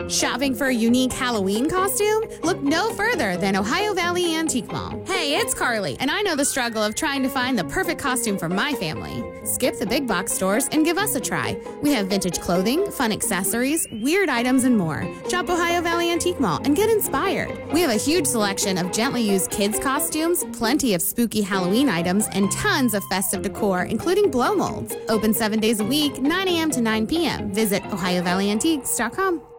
Shopping for a unique Halloween costume? Look no further than Ohio Valley Antique Mall. Hey, it's Carly, and I know the struggle of trying to find the perfect costume for my family. Skip the big box stores and give us a try. We have vintage clothing, fun accessories, weird items, and more. Shop Ohio Valley Antique Mall and get inspired. We have a huge selection of gently used kids' costumes, plenty of spooky Halloween items, and tons of festive decor, including blow molds. Open 7 days a week, 9 a.m. to 9 p.m. Visit OhioValleyAntiques.com.